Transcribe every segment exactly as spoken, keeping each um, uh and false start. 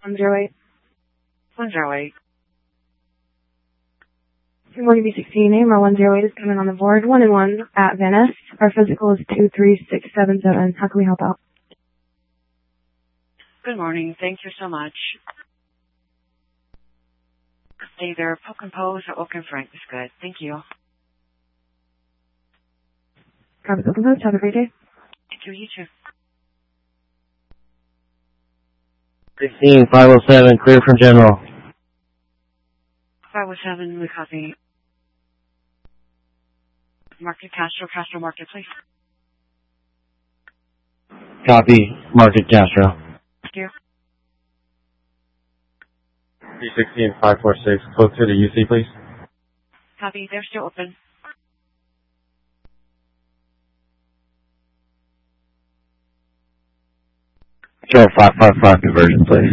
one zero eight. one zero eight. Good morning, B sixteen. A M R one zero eight is coming on the board. One and one at Van Ness. Our physical is two three six seven seven. How can we help out? Good morning. Thank you so much. Either poke and pose or oak and frank is good. Thank you. Copy, poke and pose. Have a great day. Thank you. You too. sixteen five oh seven, clear from General. five oh seven, we copy. Market Castro, Castro Market, please. Copy, Market Castro. Thank you. three sixteen five four six, close to the U C, please. Copy, they're still open. Show five five five conversion, please.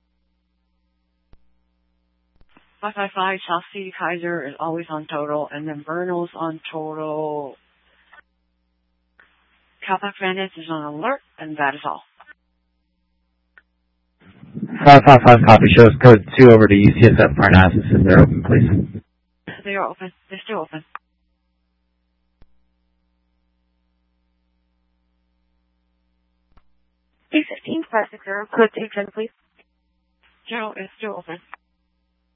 five five five, South City Kaiser is always on total, and then Vernal's on total. Cowpack Bandits is on alert, and that is all. five five five copy, shows code two over to U C S F Parnassus, if they're open, please. They are open. They're still open. B fifteen five six zero, code two ten, please. General is still open.